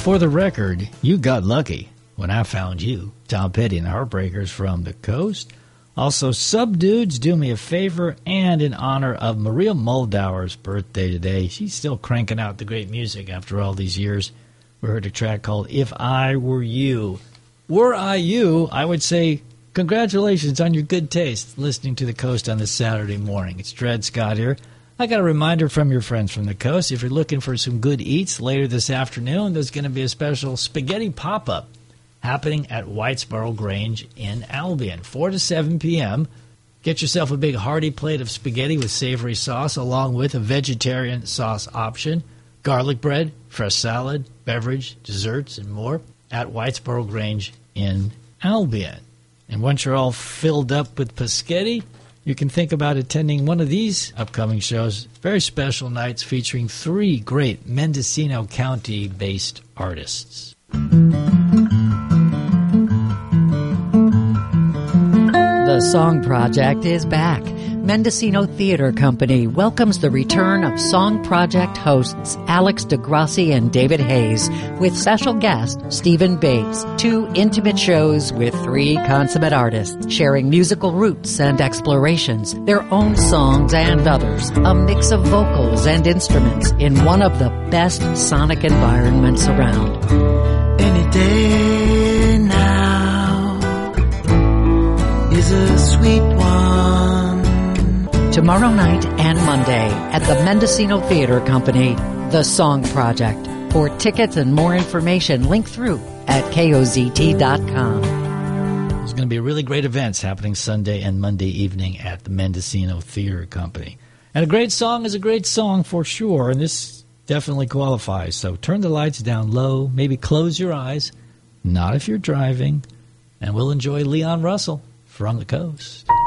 for the record, you got lucky when I found you. Tom Petty and the Heartbreakers from the Coast. Also, Subdudes, Do Me a Favor, and in honor of Maria Moldauer's birthday today. She's still cranking out the great music after all these years. We heard a track called If I Were You. Were I you, I would say congratulations on your good taste listening to the Coast on this Saturday morning. It's Dred Scott here. I got a reminder from your friends from the Coast. If you're looking for some good eats later this afternoon, there's going to be a special spaghetti pop-up happening at Whitesboro Grange in Albion, 4 to 7 p.m. Get yourself a big hearty plate of spaghetti with savory sauce along with a vegetarian sauce option, garlic bread, fresh salad, beverage, desserts, and more at Whitesboro Grange in Albion. And once you're all filled up with Paschetti, you can think about attending one of these upcoming shows, very special nights featuring 3 great Mendocino County-based artists. The Song Project is back. Mendocino Theater Company welcomes the return of Song Project hosts Alex DeGrassi and David Hayes with special guest Stephen Bates. 2 intimate shows with 3 consummate artists sharing musical roots and explorations, their own songs and others, a mix of vocals and instruments in one of the best sonic environments around. Any day now is a sweet one. Tomorrow night and Monday at the Mendocino Theater Company, The Song Project. For tickets and more information, link through at kozt.com. There's going to be really great events happening Sunday and Monday evening at the Mendocino Theater Company. And a great song is a great song for sure, and this definitely qualifies. So turn the lights down low, maybe close your eyes, not if you're driving, and we'll enjoy Leon Russell from the Coast.